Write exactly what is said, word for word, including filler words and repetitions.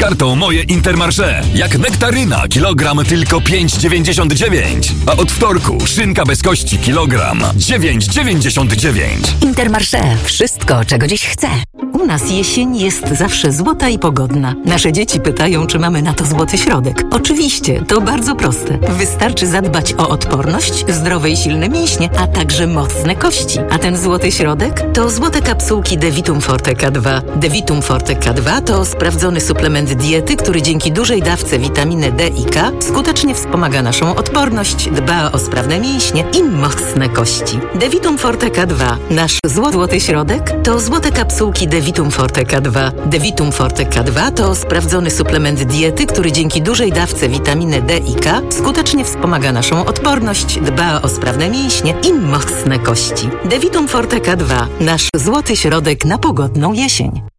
kartą Moje Intermarché. Jak nektaryna, kilogram tylko pięć dziewięćdziesiąt dziewięć. A od wtorku szynka bez kości, kilogram dziewięć dziewięćdziesiąt dziewięć. Intermarché. Wszystko, czego dziś chcę. U nas jesień jest zawsze złota i pogodna. Nasze dzieci pytają, czy mamy na to złoty środek. Oczywiście, to bardzo proste. Wystarczy zadbać o odporność, zdrowe i silne mięśnie, a także mocne kości. A ten złoty środek to złote kapsułki Devitum Forte K dwa. Devitum Forte K dwa to sprawdzony suplement diety, który dzięki dużej dawce witaminy D i K skutecznie wspomaga naszą odporność, dba o sprawne mięśnie i mocne kości. Devitum Forte K dwa. Nasz złoty środek to złote kapsułki Devitum Forte K dwa. Devitum Forte K dwa to sprawdzony suplement diety, który dzięki dużej dawce witaminy D i K skutecznie wspomaga naszą odporność, dba o sprawne mięśnie i mocne kości. Devitum Forte K dwa. Nasz złoty środek na pogodną jesień.